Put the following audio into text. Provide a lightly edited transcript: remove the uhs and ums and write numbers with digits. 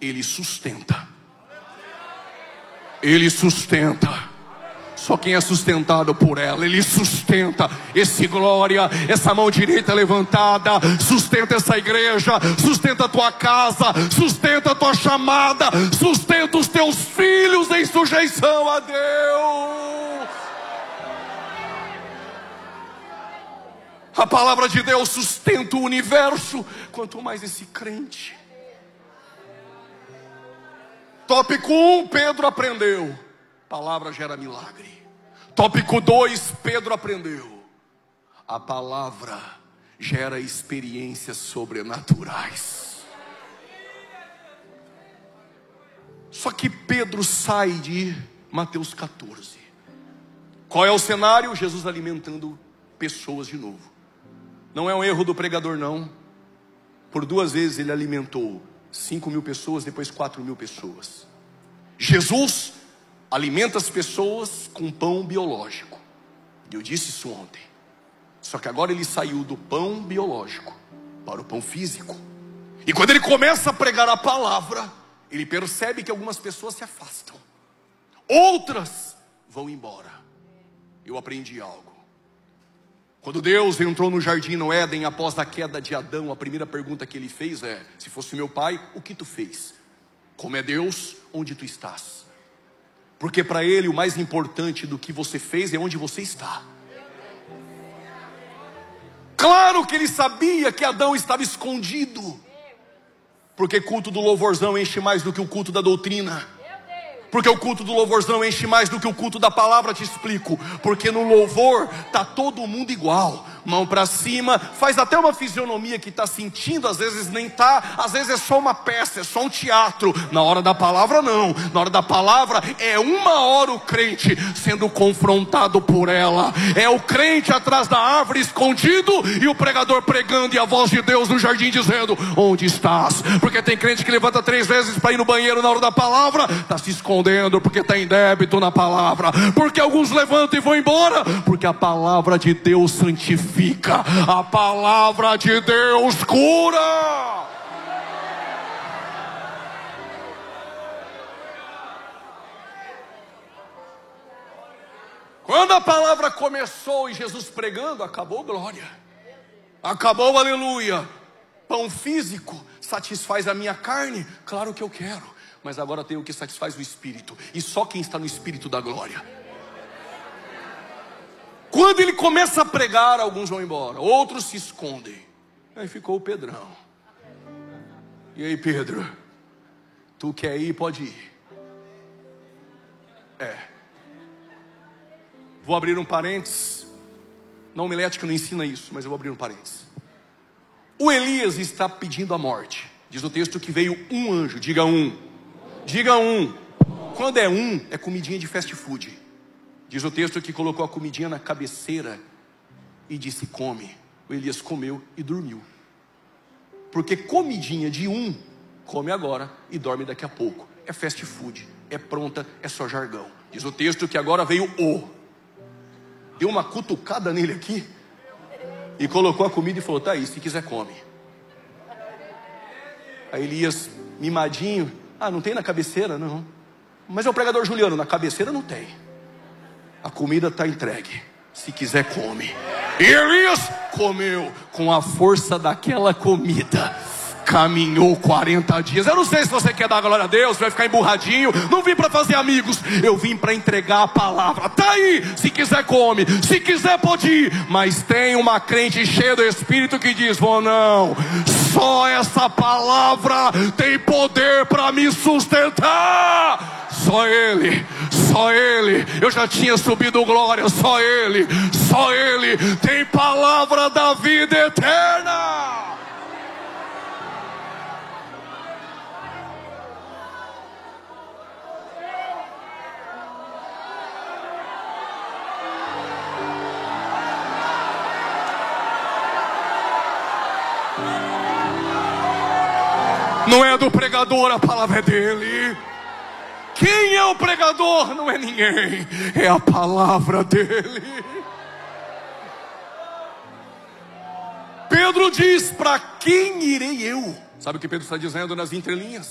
Ele sustenta. Ele sustenta. Só quem é sustentado por ela, Ele sustenta. Esse glória, essa mão direita levantada, sustenta essa igreja, sustenta a tua casa, sustenta a tua chamada, sustenta os teus filhos em sujeição a Deus. A palavra de Deus sustenta o universo. Quanto mais esse crente. Tópico 1, Pedro aprendeu. Palavra gera milagre. Tópico 2, Pedro aprendeu. A palavra gera experiências sobrenaturais. Só que Pedro sai de Mateus 14. Qual é o cenário? Jesus alimentando pessoas de novo. Não é um erro do pregador, não. Por 2 vezes ele alimentou 5.000 pessoas, depois 4.000 pessoas. Jesus alimenta as pessoas com pão biológico. Eu disse isso ontem. Só que agora ele saiu do pão biológico para o pão físico. E quando ele começa a pregar a palavra, ele percebe que algumas pessoas se afastam. Outras vão embora. Eu aprendi algo. Quando Deus entrou no jardim no Éden após a queda de Adão, a primeira pergunta que ele fez é: se fosse meu pai, o que tu fez? Como é Deus, onde tu estás? Porque para ele o mais importante do que você fez é onde você está. Claro que ele sabia que Adão estava escondido, porque culto do louvorzão enche mais do que o culto da doutrina. Porque o culto do louvorzão enche mais do que o culto da palavra, te explico. Porque no louvor tá todo mundo igual, mão para cima, faz até uma fisionomia que tá sentindo, às vezes nem tá, às vezes é só uma peça, é só um teatro. Na hora da palavra não, na hora da palavra é 1 hora o crente sendo confrontado por ela. É o crente atrás da árvore escondido e o pregador pregando e a voz de Deus no jardim dizendo: onde estás? Porque tem crente que levanta 3 vezes para ir no banheiro na hora da palavra, tá se escondendo porque está em débito na palavra. Porque alguns levantam e vão embora, porque a palavra de Deus santifica, a palavra de Deus cura. Quando a palavra começou e Jesus pregando, acabou glória, acabou aleluia. Pão físico satisfaz a minha carne, claro que eu quero, mas agora tem o que satisfaz o Espírito. E só quem está no Espírito dá glória. Quando ele começa a pregar, alguns vão embora, outros se escondem. Aí ficou o Pedrão. E aí, Pedro, tu quer ir, pode ir. Vou abrir um parênteses. Na homilética não ensina isso, mas eu vou abrir um parênteses. O Elias está pedindo a morte. Diz o texto que veio um anjo. Diga um. Diga um. Quando é um, é comidinha de fast food. Diz o texto que colocou a comidinha na cabeceira e disse: come. O Elias comeu e dormiu. Porque comidinha de um, come agora e dorme daqui a pouco. É fast food, é pronta, é só jargão. Diz o texto que agora veio o. Deu uma cutucada nele aqui e colocou a comida e falou: tá aí, se quiser come. Aí Elias, mimadinho: ah, não tem na cabeceira? Não. Mas é o pregador Juliano, na cabeceira não tem. A comida está entregue, se quiser come. E Elias comeu. Com a força daquela comida, caminhou 40 dias. Eu não sei se você quer dar glória a Deus, vai ficar emburradinho. Não vim para fazer amigos, eu vim para entregar a palavra. Tá aí, se quiser come, se quiser pode ir. Mas tem uma crente cheia do Espírito que diz: vou não. Só essa palavra tem poder para me sustentar. Só Ele, só Ele. Eu já tinha subido glória, só Ele tem palavra da vida eterna. Não é do pregador, a palavra é dele. Quem é o pregador? Não é ninguém, é a palavra dele. Pedro diz: para quem irei eu? Sabe o que Pedro está dizendo nas entrelinhas?